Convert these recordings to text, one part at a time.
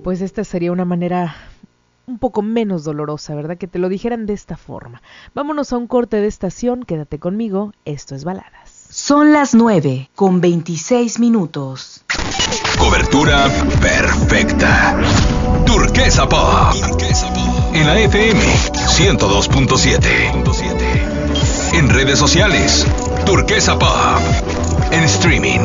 pues esta sería una manera un poco menos dolorosa, ¿verdad? Que te lo dijeran de esta forma. Vámonos a un corte de estación, quédate conmigo, esto es Baladas. Son las 9:26. Cobertura perfecta. Turquesa Pop. En la FM 102.7. En redes sociales, Turquesa Pop. En streaming,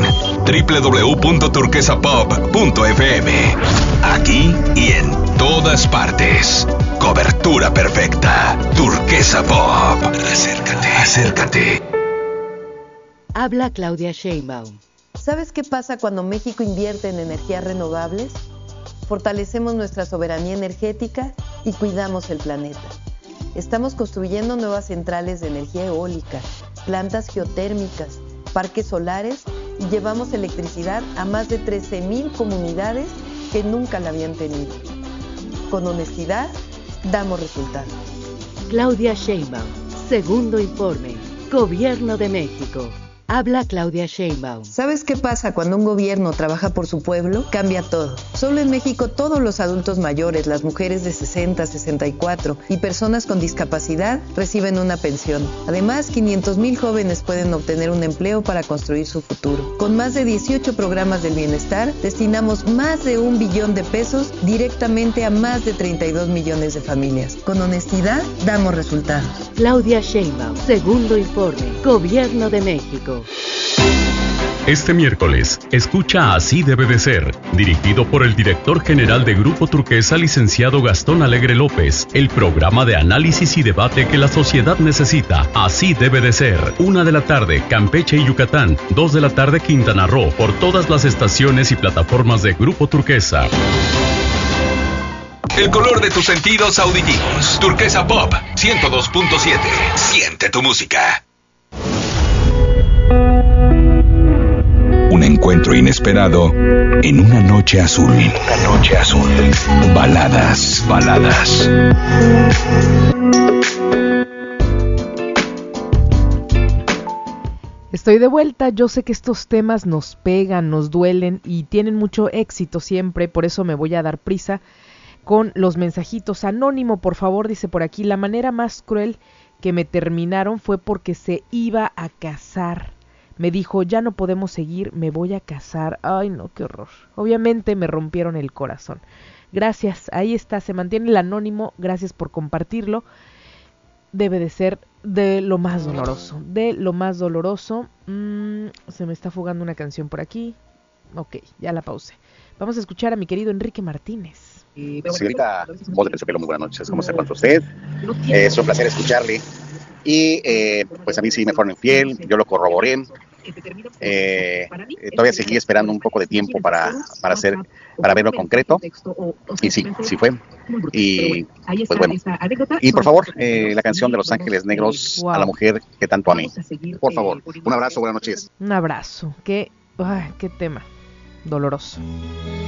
www.turquesapop.fm. Aquí y en todas partes. Cobertura perfecta. Turquesa Pop. Acércate. Habla Claudia Sheinbaum. ¿Sabes qué pasa cuando México invierte en energías renovables? Fortalecemos nuestra soberanía energética y cuidamos el planeta. Estamos construyendo nuevas centrales de energía eólica, plantas geotérmicas, parques solares y llevamos electricidad a más de 13,000 comunidades que nunca la habían tenido. Con honestidad, damos resultados. Claudia Sheinbaum, segundo informe, Gobierno de México. Habla Claudia Sheinbaum. ¿Sabes qué pasa cuando un gobierno trabaja por su pueblo? Cambia todo. Solo en México todos los adultos mayores, las mujeres de 60, 64 y personas con discapacidad reciben una pensión. Además, 500,000 jóvenes pueden obtener un empleo para construir su futuro. Con más de 18 programas del bienestar, destinamos más de 1 billón de pesos directamente a más de 32 millones de familias. Con honestidad, damos resultados. Claudia Sheinbaum, segundo informe, Gobierno de México. Este miércoles, escucha Así debe de ser, dirigido por el director general de Grupo Turquesa, licenciado Gastón Alegre López, el programa de análisis y debate que la sociedad necesita. Así debe de ser. 1 de la tarde, Campeche y Yucatán. 2 de la tarde, Quintana Roo, por todas las estaciones y plataformas de Grupo Turquesa. El color de tus sentidos auditivos. Turquesa Pop 102.7. Siente tu música. Un encuentro inesperado en una noche azul. Baladas. Estoy de vuelta, yo sé que estos temas nos pegan, nos duelen y tienen mucho éxito siempre, por eso me voy a dar prisa con los mensajitos. Anónimo, por favor, dice por aquí, la manera más cruel que me terminaron fue porque se iba a casar. Me dijo, ya no podemos seguir, me voy a casar. Ay, no, qué horror. Obviamente me rompieron el corazón. Gracias, ahí está, se mantiene el anónimo, gracias por compartirlo. Debe de ser de lo más doloroso, se me está fugando una canción por aquí. Ok, ya la pausé. Vamos a escuchar a mi querido Enrique Martínez. Señorita Voz de Terciopelo, muy buenas noches. ¿Cómo se encuentra usted? Es un placer escucharle. Y pues a mí sí me fueron infiel, yo lo corroboré. Todavía seguí esperando un poco de tiempo para verlo concreto. Y sí fue. Y pues bueno. Y por favor, la canción de Los Ángeles Negros, wow, a la mujer que tanto amé. Por favor, un abrazo, buenas noches. Un abrazo. Qué tema doloroso.